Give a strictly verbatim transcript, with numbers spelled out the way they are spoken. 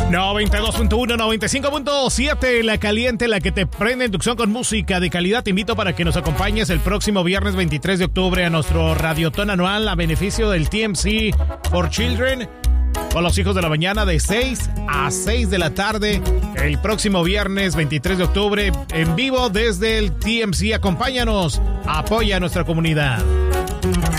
noventa y dos punto uno, noventa y cinco punto siete, La Caliente, la que te prende inducción con música de calidad. Te invito para que nos acompañes el próximo viernes veintitrés de octubre a nuestro radiotón anual a beneficio del T M C for Children, con los hijos de la mañana de seis a seis de la tarde. El próximo viernes veintitrés de octubre en vivo desde el T M C. Acompáñanos, apoya a nuestra comunidad.